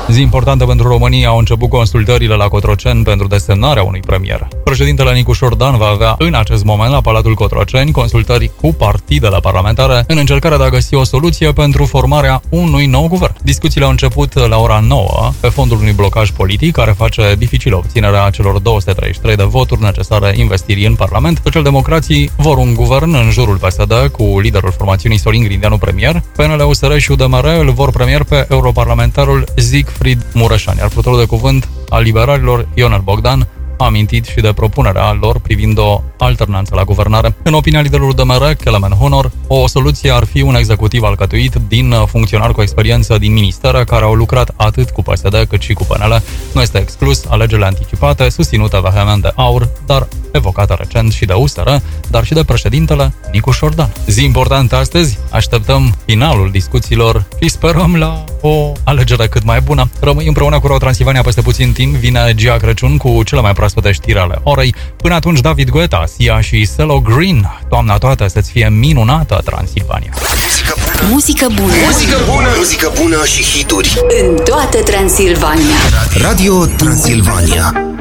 Zi importantă pentru România, au început consultările la Cotroceni pentru desemnarea unui premier. Președintele Nicu Șordan va avea în acest moment la Palatul Cotroceni consultări cu partidele parlamentare în încercarea de a găsi o soluție pentru formarea unui nou guvern. Discuțiile au început la ora 9 pe fondul unui blocaj politic care face dificilă obținerea celor 233 de voturi necesare investirii în Parlament. Socialdemocrații vor un guvern în jurul PSD cu liderul formațiunii Sorin Grindeanu premier. PNL, USR și UDMR îl vor premier pe europarlamentarul Siegfried Mureșan, iar purtătorul de cuvânt al liberalilor Ionel Bogdan a amintit și de propunerea lor privind o alternanță la guvernare. În opinia liderului UDMR, Kelemen Honor, o soluție ar fi un executiv alcătuit din funcționari cu experiență din ministere care au lucrat atât cu PSD cât și cu PNL. Nu este exclus alegerile anticipate, susținute vehement de AUR, dar evocată recent și de USR, dar și de președintele Nicu Șordan. Zi importantă astăzi, așteptăm finalul discuțiilor și sperăm la o alegere cât mai bună. Rămâi împreună cu Ro Transilvania peste puțin timp, vine Gia Crăciun cu cele mai proaspete știri ale orei. Până atunci, David Guetta, Sia și Selo Green. Toamna toată să-ți fie minunată, Transilvania! Muzică bună! Muzică bună! Muzică bună și hituri în toată Transilvania. Radio Transilvania.